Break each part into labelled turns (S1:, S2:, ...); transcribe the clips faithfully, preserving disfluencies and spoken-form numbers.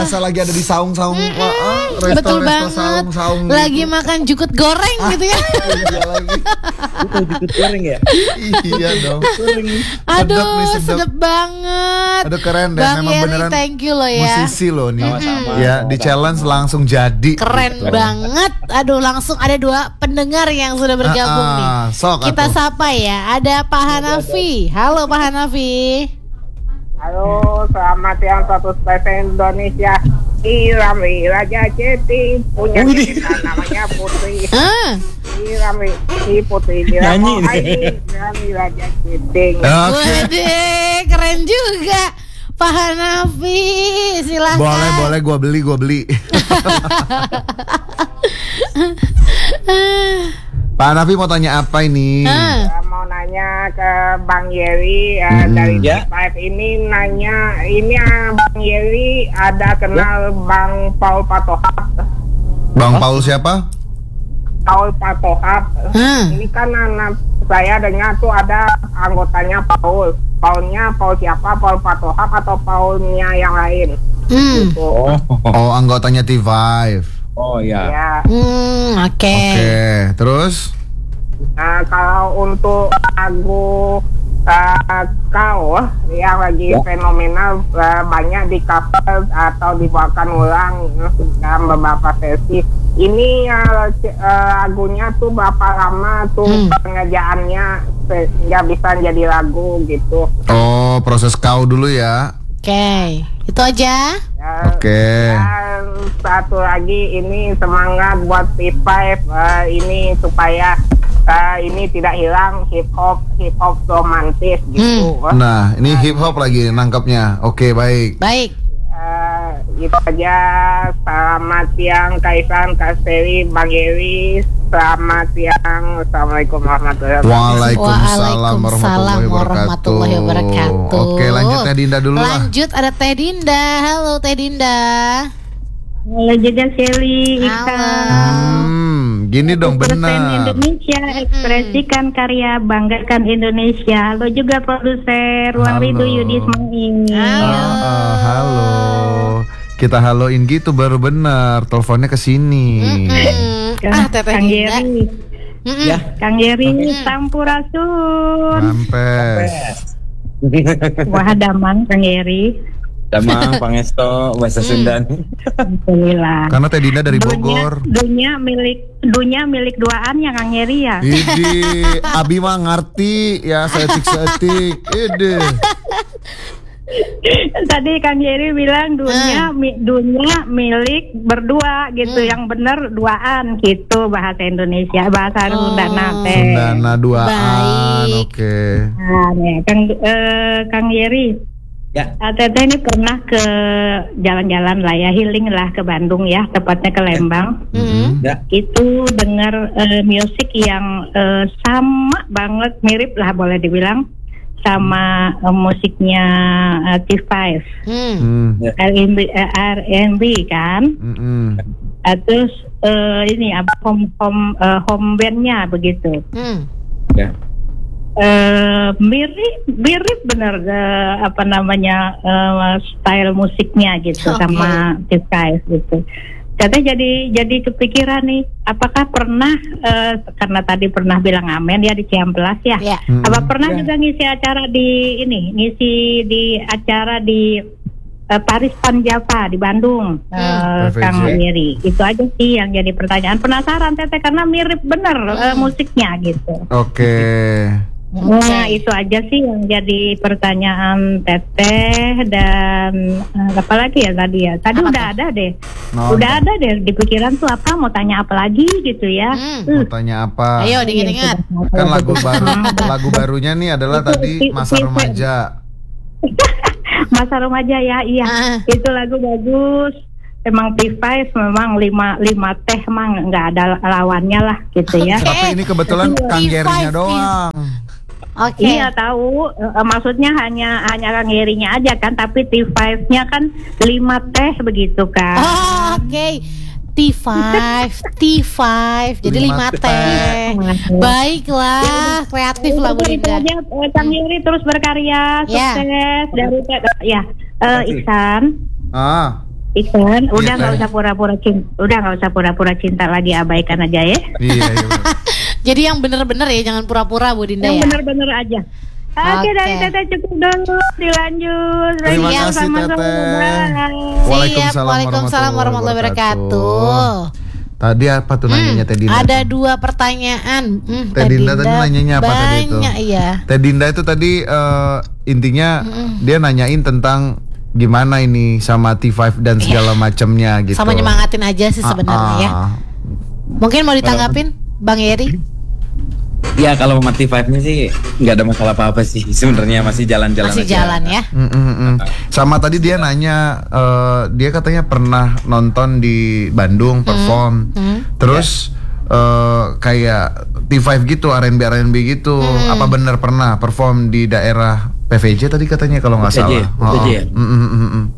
S1: Asa lagi ada di saung-saung,
S2: Mm-mm,
S1: wah, ah,
S2: betul
S1: resto-resto
S2: banget.
S1: saung-saung
S2: Lagi
S1: gitu.
S2: makan jukut goreng gitu ya.
S1: Iya lagi.
S3: Itu jukut goreng ya?
S1: Iya dong.
S2: Aduh,
S1: Sedep nih, sedep.
S2: sedep banget.
S1: Aduh keren deh,
S2: Bang
S1: memang
S2: Yeri,
S1: beneran
S2: thank you loh ya.
S1: musisi loh nih.
S3: Sama-sama.
S1: Ya, di challenge langsung jadi.
S2: Keren
S1: gitu.
S2: banget. Aduh, langsung ada dua pendengar yang sudah bergabung
S1: Ah, ah,
S2: nih.
S1: sok
S2: Kita
S1: atuh.
S2: sapa ya. Ada Pak Hanafi. Halo Pak Hanafi.
S4: Halo, selamat siang satu stasiun Indonesia. Irami Raja Ceti punya kita namanya Putri.
S2: Ah,
S4: Irami si Putri
S3: Nyanyi
S4: Diramo
S3: nih.
S4: Aini Irami Raja Ceti.
S1: Oke.
S2: waduh, keren juga. Pak Hanafi, silahkan.
S1: Boleh, boleh, gua beli, gua beli. Pak Hanafi mau tanya apa ini?
S2: Ah,
S4: Saya mau nanya ke Bang Yeri eh,
S1: Mm-mm.
S4: dari
S3: Ya.
S4: Five ini nanya ini ah, Bang Yeri ada kenal Bang Paul Patohap.
S1: Bang Paul siapa?
S4: Paul Patohap.
S2: ah.
S4: Ini kan anak saya dengar tuh ada anggotanya Paul. Paulnya Paul siapa? Paul Patohap atau Paulnya yang lain?
S2: Hmm,
S4: Gitu.
S3: Oh,
S1: Oh, anggotanya T lima.
S3: oh ya.
S4: Ya.
S2: hmm, oke.
S1: Oke, terus?
S4: Nah, kalau untuk lagu uh, kau yang lagi
S3: Ya.
S4: fenomenal uh, banyak di cover atau dibawakan ulang uh, dalam beberapa versi. Ini uh, c- uh, lagunya tuh berapa lama tuh
S2: Hmm.
S4: pengerjaannya sehingga bisa jadi lagu gitu.
S1: Oh, proses kau dulu ya.
S2: Oke, itu aja.
S4: Ya,
S1: Oke.
S4: Dan satu lagi ini semangat buat T lima uh, ini supaya uh, ini tidak hilang hip hop hip hop romantis gitu.
S1: Nah, ini hip hop lagi nangkapnya. Oke, baik.
S2: Baik.
S4: Uh, itu aja. Selamat siang Kaisan, Kasteri, Bang Yeri. Selamat siang. Assalamualaikum warahmatullahi wabarakatuh.
S1: Waalaikumsalam warahmatullahi
S2: warahmatullahi
S1: wabarakatuh.
S2: wabarakatuh.
S1: Oke, lanjut Teh Dinda dulu lah.
S2: Lanjut ada Teh Dinda. Halo Teh Dinda.
S5: Halo juga Shelly,
S2: Halo.
S5: Ika.
S1: Hmm, gini dong
S5: Produsen
S1: benar.
S5: Indonesia, ekspresikan karya, banggakan Indonesia. Halo juga produser Ruang
S1: Halo.
S5: Rindu Yudi Ismail.
S2: Halo.
S1: Ah, ah, halo. Kita haloin gitu baru benar. Teleponnya ke sini.
S2: Mm-mm. Ah, Teh Teh
S5: Kang
S2: Dinda.
S5: Yeri,
S2: Mm-mm.
S3: Ya.
S5: Kang Yeri,
S2: Mm.
S5: Sampurasun.
S1: Mampes.
S5: Wah, damang Kang Yeri.
S3: Damang Pangesto bahasa Sunda.
S5: Alhamdulillah.
S1: Karena Teh Dinda dari
S5: Dunia,
S1: Bogor.
S5: dunia milik dunia milik duaan ya Kang Yeri ya.
S1: Idi, Abi mah ngerti ya, setik-setik. Ide.
S5: Tadi Kang Yeri bilang dunia mi, dunia milik berdua gitu,
S2: Hmm.
S5: yang benar duaan gitu bahasa Indonesia, bahasa
S2: Oh.
S5: Sundana teh.
S1: Sundana duaan.
S2: Baik.
S1: Oke.
S5: Nah, nih, Kang eh, Kang Yeri,
S3: Ya.
S5: ah, Teteh ini pernah ke jalan-jalan lah ya, healing lah ke Bandung ya, tepatnya ke Lembang.
S2: Mm-mm.
S3: Ya.
S5: Itu dengar eh, musik yang eh, sama banget, mirip lah boleh dibilang sama eh, musiknya eh, T lima.
S2: Hmm.
S1: Hmm.
S5: R and B, eh, R and B kan.
S1: Mm-mm.
S5: Uh, terus uh, ini apa home home uh, home bandnya begitu.
S2: Hmm.
S3: Ya.
S5: Uh, mirip mirip bener uh, apa namanya uh, style musiknya gitu.
S2: Oke.
S5: Sama T lima gitu. Jadi jadi jadi kepikiran nih, apakah pernah uh, karena tadi pernah bilang amen ya di Ciamplas ya.
S2: Ya.
S1: Mm-mm.
S5: Apa pernah
S3: Ya.
S5: juga ngisi acara di ini, ngisi di acara di eh, Paris Panjapa di Bandung, eh,
S1: P V J.
S5: Kang Yeri. Itu aja sih yang jadi pertanyaan. Penasaran Teteh karena mirip bener eh, musiknya gitu.
S1: Oke.
S5: Nah itu aja sih yang jadi pertanyaan Teteh dan eh, apa lagi ya tadi ya. Tadi
S2: Apa
S5: udah
S2: tuh?
S5: ada deh,
S1: No,
S5: udah ada deh di pikiran tuh apa mau tanya apa lagi gitu ya.
S2: Hmm.
S1: mau tanya apa?
S2: Ayo diingat-ingat.
S1: Kan lagu baru, lagu barunya nih adalah
S5: Itu,
S1: tadi
S5: itu,
S1: Masa
S5: itu.
S1: Remaja.
S5: Masa remaja ya, iya.
S2: Ah.
S5: Itu lagu bagus. Emang T lima memang lima lima teh emang nggak ada lawannya lah gitu ya.
S2: Oke.
S1: Tapi ini kebetulan
S2: T
S1: Kang
S2: lima.
S1: Gerinya doang.
S2: Oke.
S5: Iya tahu, eh, maksudnya hanya hanya Kang Yerinya aja kan, tapi T lima-nya kan lima teh begitu kan.
S2: Oh, oke. T lima, T lima, jadi
S1: Lima
S2: lima
S1: teh.
S2: teh. Baiklah, kreatif lah Bu
S5: Itu
S2: Dinda.
S5: aja, eh, Kang Yeri terus berkarya,
S2: Ya.
S5: sukses dari ya. Eh, Iksan,
S1: Ah,
S5: Ikan, udah nggak
S1: Teh.
S5: usah pura-pura cinta, udah nggak usah pura-pura cinta lagi, abaikan aja ya.
S1: Iya, iya. bener.
S2: Jadi yang bener-bener ya, jangan pura-pura Bu Dinda
S5: Yang
S2: ya.
S5: bener-bener aja. Oke,
S2: Oke.
S5: dari Teteh cukup dulu, dilanjut.
S1: Terima
S5: Iya,
S1: kasih,
S5: sama-sama.
S1: Teteh.
S5: Bye.
S1: Waalaikumsalam
S2: Siap, Waalaikumsalam warahmatullahi wabarakatuh.
S1: Tadi apa tuh nanyanya Teh Dinda?
S2: Ada dua pertanyaan. Hmm,
S1: Teh Dinda tadi nanyanya apa tadi itu?
S2: Banyak iya.
S1: Teh Dinda itu tadi eh, intinya dia nanyain tentang gimana ini sama T lima dan segala macamnya gitu.
S2: Sama nyemangatin aja sih sebenarnya ya.
S1: Ah, ah.
S2: Mungkin mau ditanggapin Bang Yeri?
S3: Ya kalau sama T lima-nya sih nggak ada masalah apa-apa sih. Sebenarnya masih jalan-jalan
S2: Masih
S3: aja.
S2: jalan ya.
S1: Mm, mm, mm. Sama tadi dia nanya, eh, dia katanya pernah nonton di Bandung perform,
S2: hmm.
S1: terus eh, kayak T lima gitu, R and B R and B gitu. Apa benar pernah perform di daerah P V J tadi katanya kalau nggak
S3: P V J,
S1: salah.
S3: P V J ya?
S1: Oh, mm, mm, mm, mm.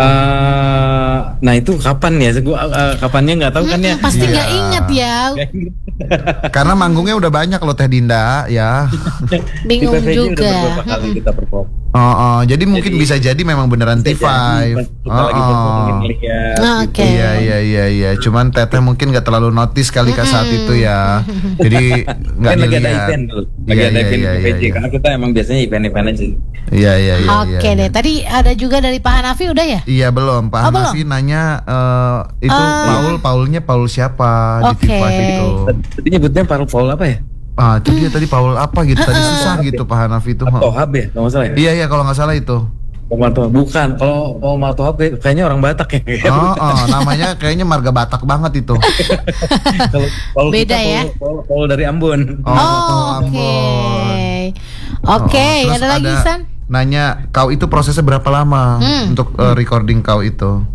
S3: Eh, nah itu kapan ya? Gua uh, kapannya nggak tahu kan ya.
S2: Hmm, pasti
S1: Iya.
S2: nggak inget ya.
S1: Karena manggungnya udah banyak loh Teh Dinda ya.
S2: Bingung
S3: Di P V J
S2: juga.
S3: udah beberapa kali kita perform.
S1: Oh, oh, jadi mungkin
S3: Jadi-
S1: bisa jadi memang beneran T
S3: Bisa
S1: lima.
S3: jadi, pas kita lagi perform di Malaysia,
S2: Ah,
S3: gitu.
S2: oke.
S1: Iya iya iya iya. Cuman Teteh mungkin nggak terlalu notice kali ke saat itu ya. Jadi nggak
S3: Kan lagi ada
S1: dilihat.
S3: event dulu, lagi
S1: Iya,
S3: ada
S1: iya,
S3: event
S1: iya,
S3: di P V J
S1: iya,
S3: karena kita emang biasanya event-event aja.
S1: Iya iya iya.
S2: Oke
S1: iya,
S2: deh.
S1: iya.
S2: Tadi ada juga dari Pak Hanafi udah ya?
S1: Iya belum. Pak
S2: Oh, belum?
S1: Hanafi nanya eh, itu
S2: Eh.
S1: Paul, Paulnya Paul siapa di
S2: Oke.
S1: T lima itu?
S3: Tadi nyebutnya Paul Paul apa ya?
S1: Ah, itu dia tadi Paul apa gitu? Tadi susah gitu Pak Hanafi itu.
S3: Tohab ya, kalau nggak salah ya.
S1: Iya iya kalau nggak salah itu.
S3: Paul Tohab bukan. Kalau Paul Tohab kayaknya orang Batak ya.
S1: Oh, oh, namanya kayaknya marga Batak banget itu.
S3: Kalau Paul
S2: Beda
S3: kita,
S2: ya?
S3: Paul, Paul, Paul dari Ambon.
S1: Oh,
S2: Oh,
S1: Ambon.
S2: Oke. Oke,
S1: Oh, terus
S2: ada lagi San?
S1: Nanya kau itu prosesnya berapa lama
S2: Hmm.
S1: untuk eh, recording kau itu?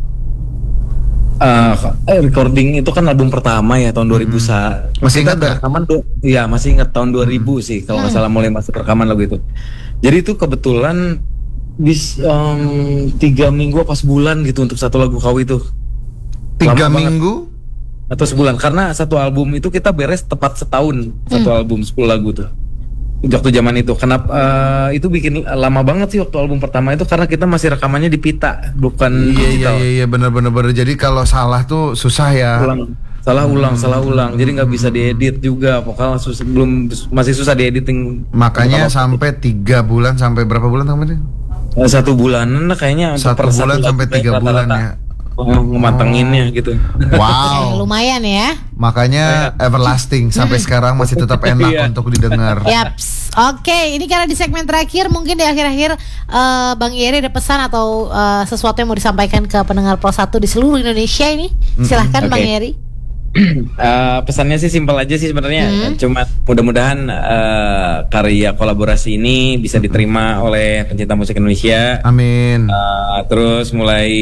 S3: Eh, eh, recording itu kan album pertama ya tahun dua ribu sa.
S1: Masih
S3: Kita
S1: ingat nggak?
S3: rekaman tuh, iya masih ingat tahun dua ribu sih kalau nggak salah mulai masuk rekaman lagu itu. Jadi itu kebetulan bis em, tiga minggu pas bulan gitu untuk satu lagu kau itu.
S1: Tiga
S3: Lama banget.
S1: minggu?
S3: Atau sebulan karena satu album itu kita beres tepat setahun satu album sepuluh lagu tuh. Waktu zaman itu kenapa eh, itu bikin lama banget sih waktu album pertama itu karena kita masih rekamannya di pita bukan
S1: Iya iya
S3: digital.
S1: iya iya benar-benar benar. Jadi kalau salah tuh susah ya.
S3: Ulang, salah ulang, salah ulang. Jadi nggak bisa diedit juga. Vokal sus- belum masih susah diediting.
S1: Makanya sampai tiga bulan sampai berapa bulan kemarin?
S3: Eh, satu bulanan lah kayaknya. untuk
S1: Satu
S3: per
S1: bulan
S3: lagu
S1: sampai
S3: kayak
S1: tiga bulan
S3: rata-rata.
S1: ya.
S3: Oh, ngematanginnya gitu.
S2: Eh,
S1: Wow.
S2: lumayan ya.
S1: Makanya everlasting sampai sekarang masih tetap enak
S3: Iya.
S1: untuk didengar.
S2: Yaps. Oke, ini karena di segmen terakhir mungkin di akhir-akhir eh, Bang Yeri ada pesan atau eh, sesuatu yang mau disampaikan ke pendengar Pro satu di seluruh Indonesia ini. Silahkan Bang
S3: Oke.
S2: Yeri.
S3: Eh, pesannya sih simpel aja sih sebenarnya. Cuma mudah-mudahan eh, karya kolaborasi ini bisa diterima oleh pencinta musik Indonesia.
S1: Amin.
S3: Uh, terus mulai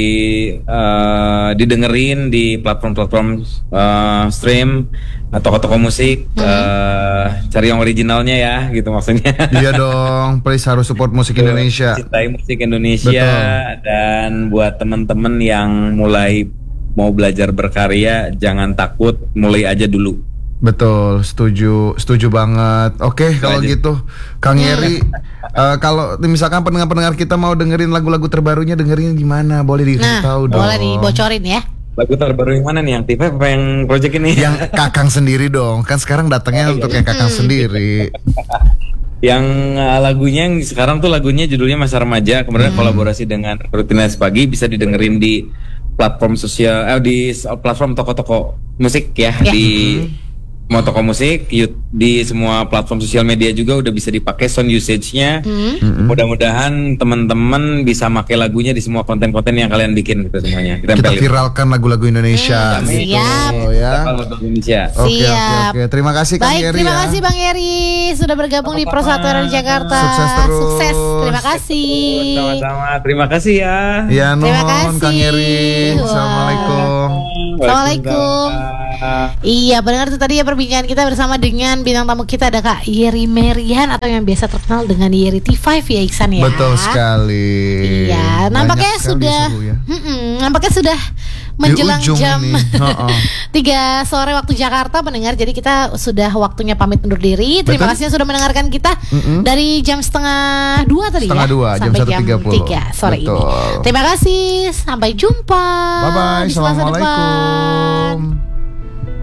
S3: uh, didengerin di platform-platform uh, stream atau toko-toko musik. Uh, cari yang originalnya ya, gitu maksudnya.
S1: Iya dong, please harus support musik Indonesia.
S3: Cintai musik Indonesia.
S1: Betul.
S3: Dan buat teman-teman yang mulai mau belajar berkarya, jangan takut, mulai aja dulu.
S1: Betul, setuju, setuju banget. Oke, kalau
S3: aja.
S1: gitu, Kang Yeri, eh, kalau misalkan pendengar-pendengar kita mau dengerin lagu-lagu terbarunya, dengerin gimana? Boleh dikasih
S2: Nah,
S1: tahu dong.
S2: boleh dibocorin ya.
S3: Lagu terbaru yang mana nih? Yang T lima apa yang project ini?
S1: Yang Kakang sendiri dong, kan sekarang datangnya untuk yang Kakang sendiri.
S3: Yang uh, lagunya yang sekarang tuh lagunya judulnya Masa Remaja, kemudian kolaborasi dengan Rutinitas Pagi, bisa didengerin di platform sosial eh, di s- platform toko-toko musik ya,
S2: Ya.
S3: di mau toko musik, yut- di semua platform sosial media juga udah bisa dipakai sound usage-nya.
S2: Hmm.
S3: Mudah-mudahan teman-teman bisa pakai lagunya di semua konten-konten yang kalian bikin gitu semuanya.
S1: Kita
S3: tempelin.
S1: viralkan lagu-lagu Indonesia.
S2: Hmm,
S1: gitu,
S2: siap.
S1: ya.
S3: Lagu Indonesia.
S1: Oke, oke,
S2: Siap.
S1: oke. Terima kasih Kang
S2: Baik,
S1: Yeri
S2: terima
S1: ya.
S2: kasih Bang Yeri sudah bergabung di Pro satu di Jakarta.
S1: Sukses terus.
S2: Sukses. Terima kasih.
S3: Sama-sama. Terima kasih ya.
S1: Ya,
S2: Terima
S1: nuhun
S2: kasih.
S1: Kang Yeri.
S2: Wah.
S1: Assalamualaikum.
S2: Assalamualaikum. Iya, pendengar itu tadi ya perbincangan kita bersama dengan bintang tamu kita ada Kak Yeri Merian atau yang biasa terkenal dengan Yeri T lima ya Iksan ya.
S1: Betul sekali.
S2: Iya,
S1: Banyak
S2: nampaknya
S1: sekali
S2: sudah,
S1: seru ya.
S2: Mm-mm, nampaknya sudah menjelang
S1: ujung
S2: jam
S1: nih. Uh-uh.
S2: tiga sore waktu Jakarta pendengar. Jadi kita sudah waktunya pamit undur diri. Terima
S1: Betul.
S2: kasih sudah mendengarkan kita
S1: Mm-mm.
S2: dari jam setengah dua tadi
S1: Setengah
S2: ya
S1: dua, jam
S2: sampai
S1: satu tiga puluh.
S2: tiga sore
S1: Betul.
S2: ini. Terima kasih, sampai jumpa.
S1: Bye bye.
S2: di Selasa depan.
S1: Assalamualaikum.